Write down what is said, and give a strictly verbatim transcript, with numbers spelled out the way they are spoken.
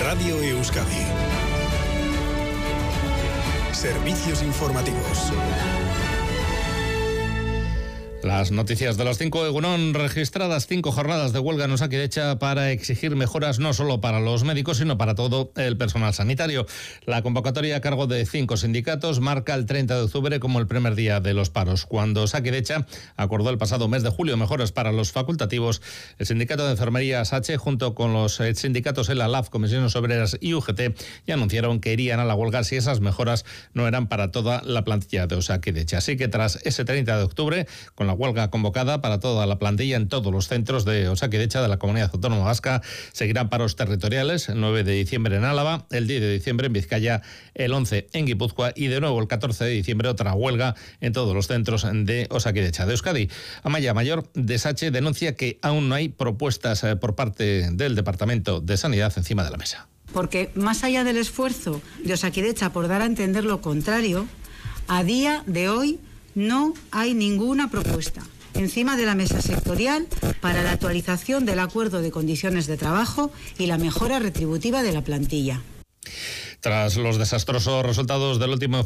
Radio Euskadi. Servicios informativos. Las noticias de las cinco. Egunon, registradas cinco jornadas de huelga en Osakidetza para exigir mejoras no solo para los médicos, sino para todo el personal sanitario. La convocatoria a cargo de cinco sindicatos marca el treinta de octubre como el primer día de los paros. Cuando Osakidetza acordó el pasado mes de julio mejoras para los facultativos, el sindicato de enfermería S H, junto con los sindicatos ELA, L A F, Comisiones Obreras y U G T, ya anunciaron que irían a la huelga si esas mejoras no eran para toda la plantilla de Osakidetza. Así que tras ese treinta de octubre, con la huelga convocada para toda la plantilla en todos los centros de Osakidetza de la Comunidad Autónoma Vasca, seguirán paros territoriales, el nueve de diciembre en Álava, el diez de diciembre en Vizcaya, el once en Guipúzcoa y de nuevo el catorce de diciembre otra huelga en todos los centros de Osakidetza de Euskadi. Amaya Mayor de S H denuncia que aún no hay propuestas por parte del Departamento de Sanidad encima de la mesa. Porque más allá del esfuerzo de Osakidetza por dar a entender lo contrario, a día de hoy no hay ninguna propuesta encima de la mesa sectorial para la actualización del acuerdo de condiciones de trabajo y la mejora retributiva de la plantilla. Tras los desastrosos resultados del último